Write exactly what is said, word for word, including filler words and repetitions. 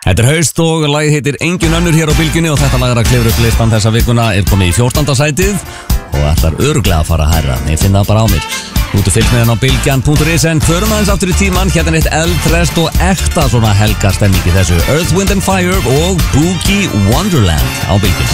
Þetta er haust og lagið heitir Engin önnur hér á Bylgjunni og þetta lag er að klifra upp listan þessa vikuna er komið í fjórtánda sætið og ætlar örugglega að fara að hærra. Ég finna það bara á mér. Þú ert fylgt með henn á bylgjan punktur is en förum aðeins aftur í tíman. Hérna er eitt eldhrest og ekta svona helgastemning í þessu. Earth, Wind and Fire og Boogie Wonderland á Bylgjunni.